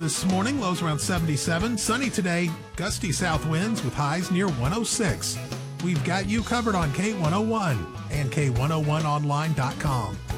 this morning, lows around 77. Sunny today, gusty south winds with highs near 106. We've got you covered on K101 and K101online.com.